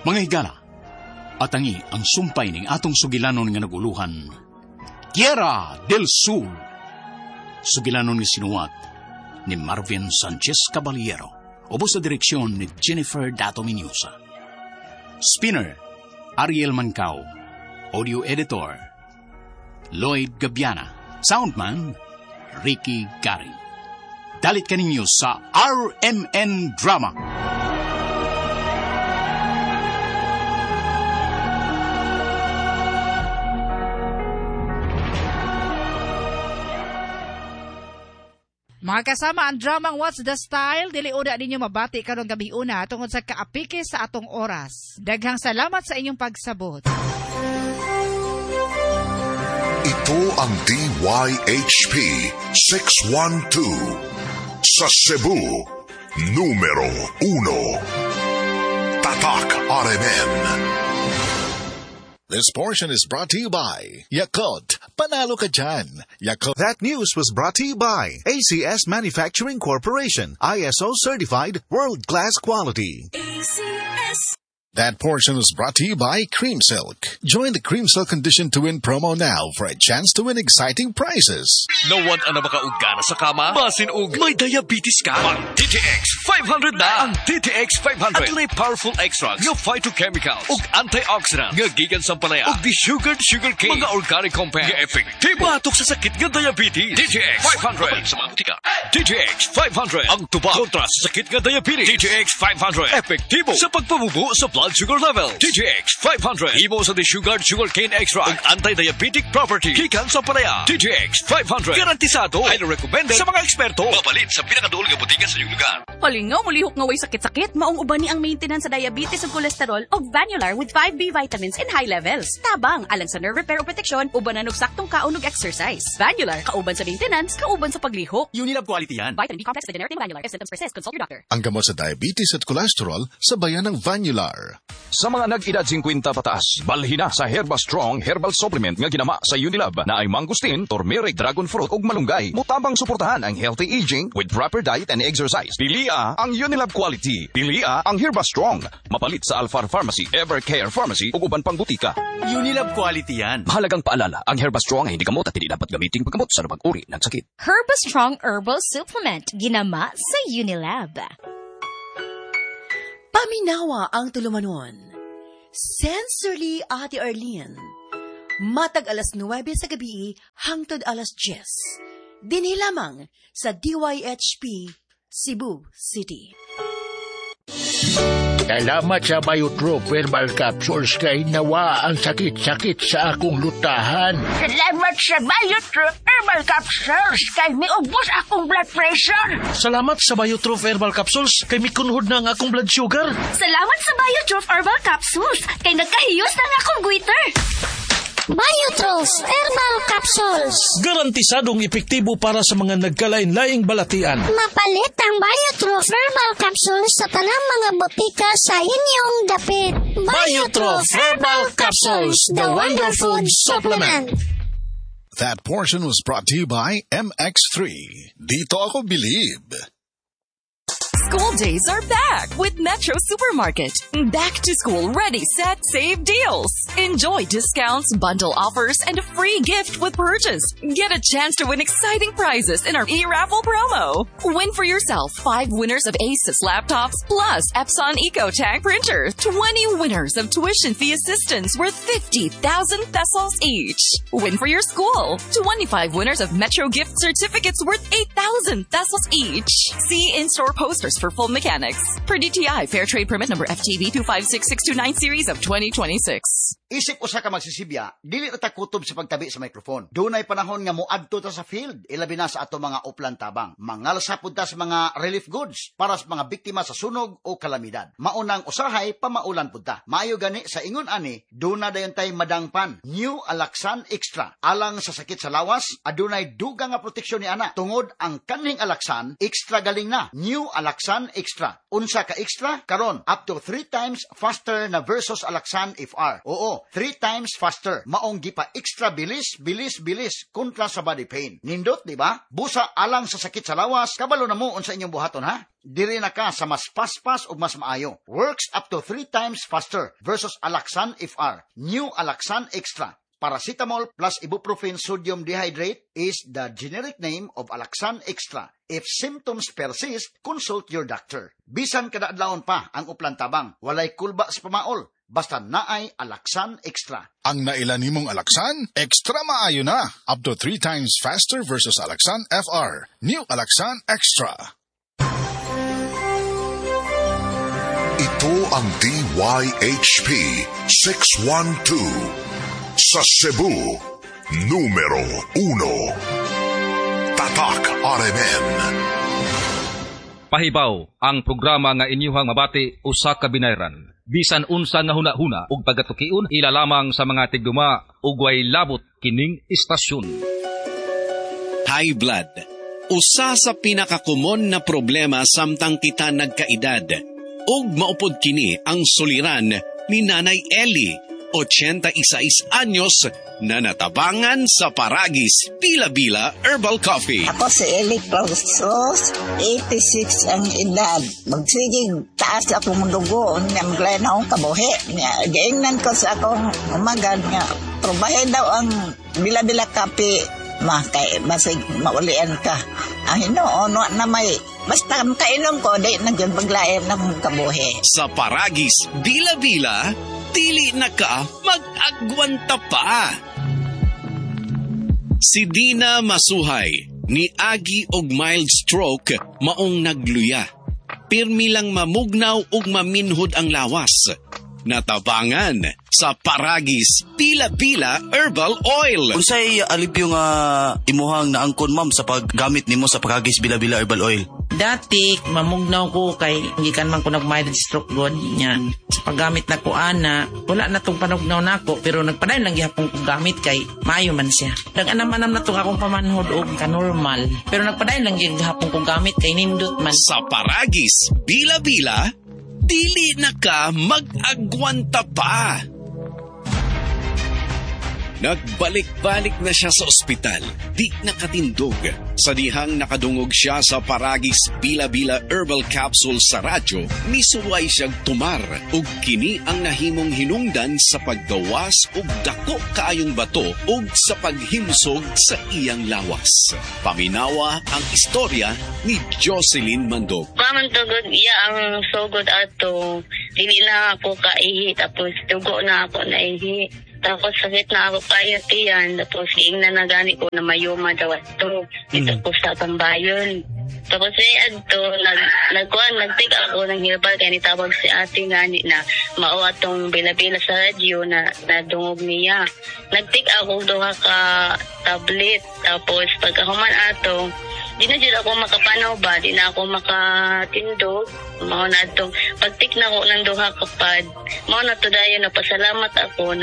Mga higala, atangi ang sumpay ning atong sugilanon nga naguluhan. Tierra del Sur. Sugilanon nga sinuwat ni Marvin Sanchez Caballero, ubos sa direksyon ni Jennifer Dato Miñosa. Spinner, Ariel Mancao. Audio editor, Lloyd Gabiana. Soundman, Ricky Gary. Dalit kaninyo sa RMN Drama. Mga kasama, ang dramang What's the Style, dili una ninyo mabati karong gabi una tungod sa kaapike sa atong oras. Daghang salamat sa inyong pagsabot. Ito ang DYHP 612 sa Cebu, numero 1. Tatak RMN. This portion is brought to you by Yakult. Panalo ka dyan. Yakult. That news was brought to you by ACS Manufacturing Corporation. ISO certified world-class quality. ACS. That portion was brought to you by Cream Silk. Join the Cream Silk Condition to Win promo now for a chance to win exciting prizes. Nawad na makaugana sa kama? Basin ug may diabetes ka? Ang DTX 500 na! Ang DTX 500 at may powerful extracts nga phytochemicals ug antioxidants nga gikan sa palaya ug desugared sugarcane mga organic compounds nga epektibo batok sa sakit nga diabetes. DTX 500 sa mga butika. DTX 500 ang tubag kontra sa sakit nga diabetes. DTX 500 epektibo sa pagpabubo sa blood sugar level. DTX 500 imo sa desugared sugarcane extract ug anti-diabetic property gikan sa palaya. DTX 500 garantisado, highly recommended sa mga eksperto. Mapalit sa pinakaduol nga butika sa iyong lugar. Halingaw, mulihok nga way sakit-sakit, maong uban ni ang maintenance sa diabetes ug cholesterol og Vanular with 5B vitamins in high levels. Tabang, alang sa nerve repair o protection, ubanan og saktong kaon ug exercise. Vanular, kauban sa maintenance, kauban sa paglihok. Unilab quality yan. Vitamin B complex with generic name Vanular. If symptoms persist, consult your doctor. Ang gamot sa diabetes at cholesterol sa bayan ng Vanular. Sa mga nag-edad 50 pataas, balhin na sa Herba Strong Herbal Supplement nga ginama sa Unilab na ay mangustin, turmeric, dragon fruit ug malunggay. Mutabang suportahan ang healthy aging with proper diet and exercise. Pilia ang Unilab quality. Pilia ang Herba Strong. Mapalit sa Alfar Pharmacy, Evercare Pharmacy ug uban pang butika. Unilab quality yan. Mahalagang paalala, ang Herba Strong ay hindi gamot at hindi dapat gamitin paggamot sa anumang uri ng sakit. Herba Strong Herbal Supplement, ginama sa Unilab. Paminawa ang tulumanon. Sensorily, Ate Arlene. Matag alas 9 sa gabi hangtod alas 10. Dinhi lamang sa DYHP, Cebu City. Salamat sa Biotrop Herbal Capsules kay nawa ang sakit-sakit sa akong lutahan. Salamat sa Biotrop Herbal Capsules kay miubos akong blood pressure. Salamat sa Biotrop Herbal Capsules kay mikunhod na ang akong blood sugar. Salamat sa Biotrop Herbal Capsules kay nagkahiyos na ang akong goiter. Biotrop Herbal Capsules. Garantisadong epektibo para sa mga nagkalain-laing balatian. Mapalit ang Biotrop Herbal Capsules sa tanang mga botika sa inyong dapit. Biotrop Herbal Capsules, the Wonder Food Supplement. That portion was brought to you by MX3. Dito ako bilib. School days are back with Metro Supermarket. Back to school ready, set, save deals. Enjoy discounts, bundle offers, and a free gift with purchase. Get a chance to win exciting prizes in our e-raffle promo. Win for yourself 5 winners of Asus laptops plus Epson EcoTank printer. 20 winners of tuition fee assistance worth 50,000 pesos each. Win for your school 25 winners of Metro gift certificates worth 8,000 pesos each. See in-store posters for full mechanics. Per DTI Fair Trade Permit number FTB 256629 series of 2026. Isip usa ka magsisibya, dili ta kutob sa pagtabi sa microphone. Dunay panahon nga moadto ta sa field, ilabi na sa ato mga uplan tabang. Mangalsa pud ta sa mga relief goods para sa mga biktima sa sunog o kalamidad. Maunang usahay pamaulan pud ta. Maayo gani sa ingon ani, duna dayon tay madangpan. New Alaxan Extra. Alang sa sakit sa lawas, adunay dugang nga proteksyon ni ana. Tungod ang kaning Alaxan, extra galing na. New Alaxan Alaxan Extra. Unsa ka extra? Karon, up to 3 times faster na versus Alaxan FR. Oo, 3 times faster. Maong gipa extra bilis kontra sa body pain. Nindot, di ba? Busa alang sa sakit sa lawas, kabalo na mo unsa inyong buhaton ha? Diri na ka sa mas paspas o mas maayo. Works up to 3 times faster versus Alaxan FR. New Alaxan Extra. Paracetamol plus ibuprofen sodium dehydrate is the generic name of Alaxan Extra. If symptoms persist, consult your doctor. Bisan kada adlawon pa ang uplan tabang, walay kulba sa pamaol, basta naay Alaxan Extra. Ang naila nimong Alaxan, extra maayo na. Up to 3 times faster versus Alaxan FR. New Alaxan Extra. Ito ang DYHP 612. Sa Cebu, numero 1. Tatak RMN. Pahibaw ang programa nga inyuhang mabati usa ka binayran. Bisan unsa nga hunahuna ug pagatukiun ila lamang sa mga tigduma ug way labot kining istasyon. High blood. Usa sa pinakakomon na problema samtang kita nagkaedad. Ug maupod kini ang suliran ni Nanay Ellie. 86 anyos na natabangan sa Paragis Bila-Bila Herbal Coffee. Ako si Eli Clausos, 86 ang edad. Magsigig taas akong dugo, niyamglay na akong kabuhi. Gaingnan ko sa akong umagad nga, probahe daw ang Bila-Bila Coffee. Kay basig maulian ka. Ang hinoon na may basta kainom ko, di nagyan paglayan ng kabuhi. Sa Paragis Bila-Bila, dili na ka mag-agwanta pa. Si Dina Masuhay, ni Agi og mild stroke, maong nagluya. Pirmi lang mamugnaw og maminhod ang lawas. Natabangan sa Paragis Bila-Bila Herbal Oil. Unsay alipyo nga imuhang naangkon ma'am sa paggamit nimo sa Paragis Bila-Bila Herbal Oil? Dati, mamugnaw ko kay gikan man ko nag-mild stroke god niya. Sa paggamit na ko ana, wala na tong panugnaw na ako, pero nagpadayon lang gihapon kong gamit kay maayo man siya. Nag-anam-anam na tong akong pamanhod og ka-normal, pero nagpadayon lang gihapon kong gamit kay nindot man. Sa Paragis Bila-Bila, dili na ka mag-agwanta pa. Nagbalik-balik na siya sa ospital, di nakatindog. Sa dihang nakadungog siya sa Paragis Bila-Bila Herbal Capsule sa radyo, misuway siyang tumar ug kini ang nahimong hinungdan sa paggawas ug dako kaayong bato ug sa paghimsog sa iyang lawas. Paminawa ang istorya ni Jocelyn Mandog. Kaman tugod iya ang sugod ato, dili na ako kaihi, tapos tugo na ako naihi. Tapos sakit na ako kayo tiyan. Tapos giingnan na gani ko na mayuma daw ato. Dito ko sa Tambayon. Tapos ato, nagtik ako ng herbal kaya nitawag si ate gani na mao atong Bila-Bila sa radyo na nadungog niya. Nagtik ako duha ka tablet. Tapos pagkahuman ato, di na dyan ako makapanaw ba, di na ako makatindog. Mao na itong pagtik na ko ng duha kapad. Mao na to dayon, napasalamat ako na